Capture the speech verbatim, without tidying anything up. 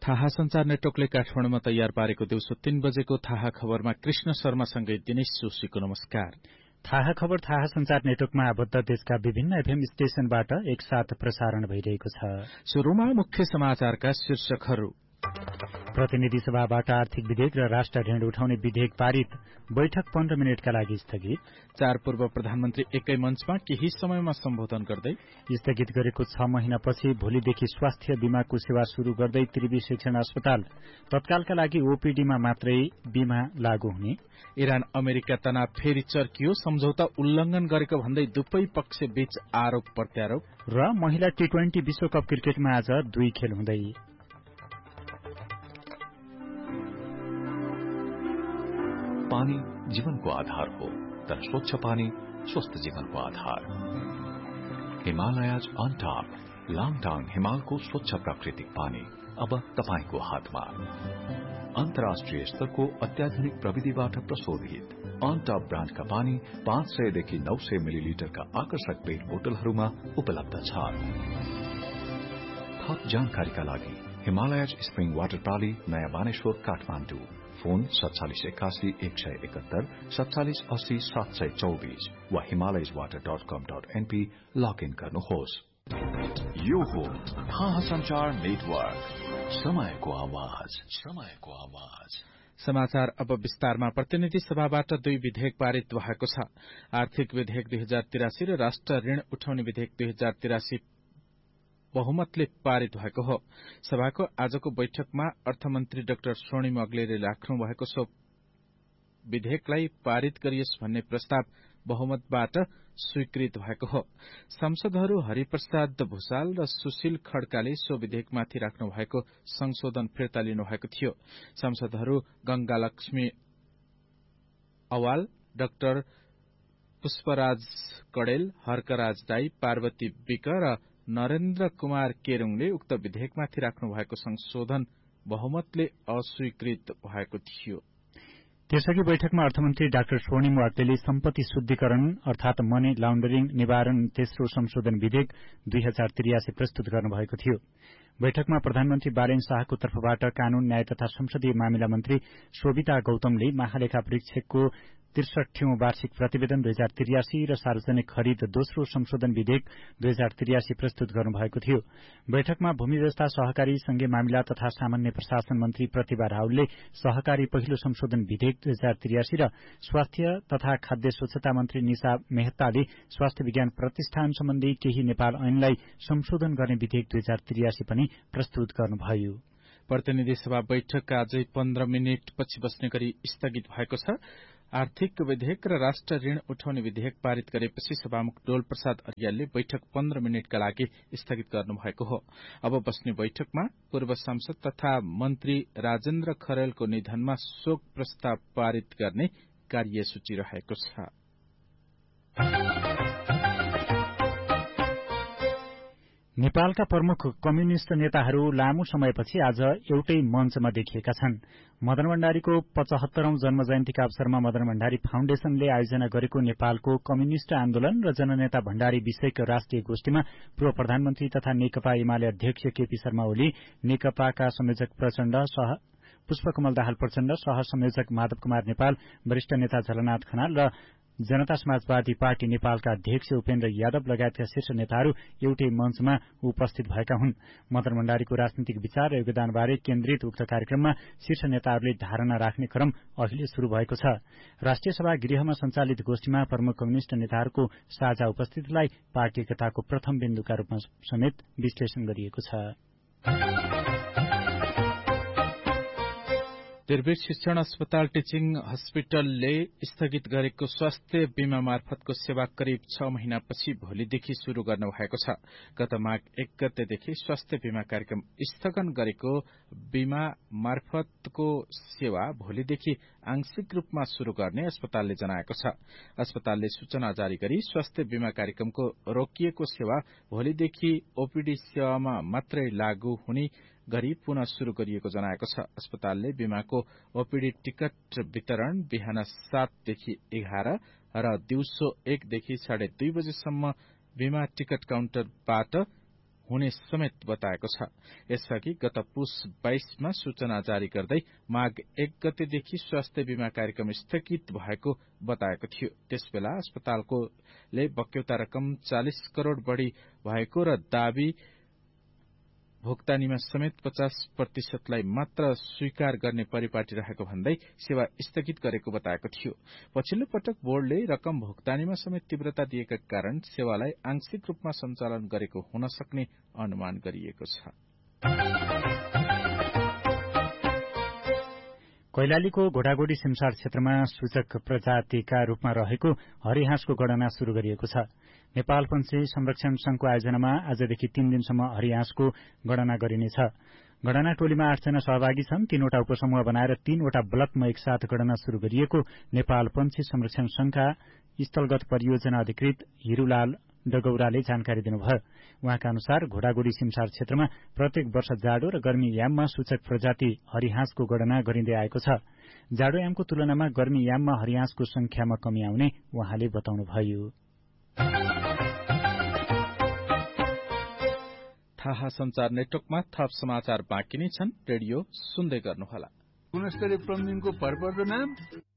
थाहा संचार नेटवर्कले काठमाडौँमा तयार पारेको दिउँसो तीन बजेको थाहा खबरमा कृष्ण शर्मासँगै दिनेश जोशीको नमस्कार। थाहा खबर थाहा संचार नेटवर्कमा आबद्ध देशका विभिन्न एफएम स्टेशनबाट एकसाथ प्रसारण भइरहेको छ। शुरूमा मुख्य समाचारका शीर्षकहरू। प्रतिनिधि सभाबाट आर्थिक विधेयक र राष्ट्र ऋण उठाउने विधेयक पारित, बैठक पन्ध्र मिनटका लागि स्थगित। चार पूर्व प्रधानमन्त्री एकै मञ्चमा केही समयमा सम्बोधन गर्दै स्थगित गरेको छ महिनापछि भोलिदेखि स्वास्थ्य बीमाको सेवा शुरू गर्दै त्रिवी शिक्षण अस्पताल, तत्कालका लागि ओपीडीमा मात्रै बीमा लागू हुने। इरान अमेरिका तनाव फेरि चर्कियो, सम्झौता उल्लंघन गरेको भन्दै दुवै पक्ष बीच आरोप प्रत्यारोप। र महिला टी ट्वेन्टी विश्वकप क्रिकेटमा आज दुई खेल हुँदै। पानी जीवनको आधार हो, तर स्वच्छ पानी स्वस्थ जीवनको आधार। हिमालयज अन टप लाङटाङ हिमालको स्वच्छ प्राकृतिक पानी अब तपाईको हातमा। अन्तर्राष्ट्रिय स्तरको अत्याधुनिक प्रविधिबाट प्रशोधित अन टप ब्रान्डका पानी पाँच सयदेखि नौ सय मिलिलिटरका आकर्षक पेट बोतलहरूमा उपलब्ध छ। थप जानकारीका लागि हिमालयज स्प्रिङ वाटर प्राली, नयाँ बानेश्वर, काठमाडौँ। फोन सत्तालिस एकासी एक सय एकहत्तर सत्तालिस अस्सी सात सय चौबीस वा हिमालयज वाटर डट कम डट एनपी लगइन गर्नुहोस्। यो हो थाहा संचार नेटवर्क, समयको आवाज, समयको आवाज। समाचार अब विस्तारमा। प्रतिनिधि सभाबाट दुई विधेयक पारित भएको छ। आर्थिक विधेयक दुई हजार तिरासी र राष्ट्र ऋण उठाउने विधेयक दुई हजार तिरासी बहुमतले पारित भएको हो। सभाको आजको बैठकमा अर्थमन्त्री डाक्टर स्वर्णिम अग्लेले राख्नु भएको सो विधेयकलाई पारित गरियोस् भन्ने प्रस्ताव बहुमतबाट स्वीकृत भएको हो। सांसदहरू हरिप्रसाद भूषाल र सुशील खड्काले सो विधेयकमाथि राख्नु भएको संशोधन फिर्ता लिनु भएको थियो। सांसदहरू गंगालक्ष्मी अवाल, डाक्टर पुष्पराज कडेल, हर्कराज राई, पार्वती विक र नरेन्द्र कुमार केरूङले उक्त विधेयकमाथि राख्नु भएको संशोधन बहुमतले अस्वीकृत भएको थियो। त्यसअघि बैठकमा अर्थमन्त्री डाक्टर स्वर्णिम अग्लेले सम्पत्ति शुद्धिकरण अर्थात मनी लाण्डरिङ निवारण तेस्रो संशोधन विधेयक दुई हजार त्रियासी प्रस्तुत गर्नुभएको थियो। बैठकमा प्रधानमन्त्री बालेन शाहको तर्फबाट कानून, न्याय तथा संसदीय मामिला मन्त्री शोभिता गौतमले महालेखा परीक्षकको त्रिसठीौं वार्षिक प्रतिवेदन दुई हजार त्रियासी र सार्वजनिक खरिद दोस्रो संशोधन विधेयक दुई हजार त्रियासी प्रस्तुत गर्नुभएको थियो। बैठकमा भूमि व्यवस्था, सहकारी, संघीय मामिला तथा सामान्य प्रशासन मन्त्री प्रतिभा रावलले सहकारी पहिलो संशोधन विधेयक दुई हजार त्रियासी र स्वास्थ्य तथा खाद्य स्वच्छता मन्त्री निशा मेहताले स्वास्थ्य विज्ञान प्रतिष्ठान सम्बन्धी केही नेपाल ऐनलाई संशोधन गर्ने विधेयक दुई हजार त्रियासी पनि प्रस्तुत गर्नुभयो। प्रतिनिधि सभा बैठक आजै पन्ध्र मिनट पछि बस्ने गरी स्थगित भएको छ। आर्थिक विधेयक र राष्ट्र ऋण उठाउने विधेयक पारित गरेपछि सभामुख डोल प्रसाद अर्यालले बैठक पन्ध्र मिनटका लागि स्थगित गर्नुभएको हो। अब बस्ने बैठकमा पूर्व सांसद तथा मन्त्री राजेन्द्र खरेलको निधनमा शोक प्रस्ताव पारित गर्ने कार्यसूची रहेको छ। नेपालका प्रमुख कम्युनिष्ट नेताहरू लामो समयपछि आज एउटै मञ्चमा देखिएका छन्। मदन भण्डारीको पचहत्तरौं जन्म जयन्तीका अवसरमा मदन भण्डारी फाउण्डेशनले आयोजना गरेको नेपालको कम्युनिष्ट आन्दोलन र जननेता भण्डारी विषयक राष्ट्रिय गोष्ठीमा पूर्व प्रधानमन्त्री तथा नेकपा एमाले अध्यक्ष केपी शर्मा ओली, नेकपाका संयोजक प्रचण्ड सह पुष्पकमल दाहाल प्रचण्ड, सह संयोजक माधव कुमार नेपाल, वरिष्ठ नेता झलनाथ खनाल र जनता समाजवादी पार्टी नेपालका अध्यक्ष उपेन्द्र यादव लगायतका शीर्ष नेताहरू एउटै मञ्चमा उपस्थित भएका हुन्। मदन भण्डारीको राजनीतिक विचार र योगदानबारे केन्द्रित उक्त कार्यक्रममा शीर्ष नेताहरूले धारणा राख्ने क्रम अहिले शुरू भएको छ। राष्ट्रिय सभा गृहमा सञ्चालित गोष्ठीमा प्रमुख कम्युनिष्ट नेताहरूको साझा उपस्थितिलाई पार्टी एकताको प्रथम बिन्दुका रूपमा समेत विश्लेषण गरिएको छ। त्रिवी शिक्षण अस्पताल टिचिङ हस्पिटलले स्थगित गरेको स्वास्थ्य बीमा मार्फतको सेवा करिब छ महिनापछि भोलिदेखि शुरू गर्नु भएको छ। गत माघ एक गतेदेखि स्वास्थ्य बीमा कार्यक्रम स्थगन गरेको बीमा मार्फतको सेवा भोलिदेखि आंशिक रूपमा शुरू गर्ने अस्पतालले जनाएको छ। अस्पतालले सूचना जारी गरी स्वास्थ्य बीमा कार्यक्रमको रोकिएको सेवा भोलिदेखि ओपीडी सेवामा मात्रै लागू हुने गरी पुनः शुरू गरिएको जनाएको छ। अस्पतालले बीमाको ओपीडी टिकट वितरण बिहान सातदेखि एघार र दिउँसो एकदेखि साढे दुई बजेसम्म बीमा टिकट काउन्टरबाट हुने समेत बताएको छ। यसअघि गत पुस बाइसमा सूचना जारी गर्दै माघ एक गतेदेखि स्वास्थ्य बीमा कार्यक्रम स्थगित भएको बताएको थियो। त्यसबेला अस्पतालकोले बक्यौता रकम चालिस करोड़ बढ़ी भएको र दावी भुक्तानीमा समेत पचास प्रतिशतलाई मात्र स्वीकार गर्ने परिपाटी रहेको भन्दै सेवा स्थगित गरेको बताएको थियो। पछिल्लो पटक बोर्डले रकम भुक्तानीमा समेत तीव्रता दिएका कारण सेवालाई आंशिक रूपमा सञ्चालन गरेको हुन सक्ने अनुमान गरिएको छ। कैलालीको घोडागोडी सिमसार क्षेत्रमा सूचक प्रजातिका रूपमा रहेको हरिहाँसको गणना शुरू गरिएको छ। नेपाल पन्छी संरक्षण संघको आयोजनामा आजदेखि तीन दिनसम्म हरिहाँसको गणना गरिनेछ। गणना टोलीमा आठजना सहभागी छन्। तीनवटा उपसमूह बनाएर तीनवटा ब्लकमा एकसाथ गणना शुरू गरिएको नेपाल पन्छी संरक्षण संघका स्थलगत परियोजना अधिकृत हिरूलाल डगौराले जानकारी दिनुभयो। उहाँका अनुसार घोडागोडी सिमसार क्षेत्रमा प्रत्येक वर्ष जाडो र गर्मी याममा सूचक प्रजाति हरिहाँसको गणना गरिँदै आएको छ। जाडो यामको तुलनामा गर्मी याममा हरिहाँसको संख्यामा कमी आउने उहाँले बताउनुभयो। थाहा संचार नेटवर्कमा थप समाचार बाँकी नै छन्। रेडियो सुन्दै गर्नुहोला। गुणस्तरीय प्लम्बिङको भरपर्दो नाम